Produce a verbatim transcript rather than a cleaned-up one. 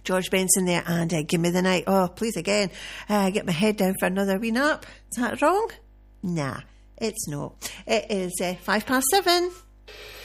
George Benson there, and uh, Give Me the Night. Oh, please again, uh, get my head down for another wee nap. Is that wrong? Nah, it's no. It is uh, five past seven.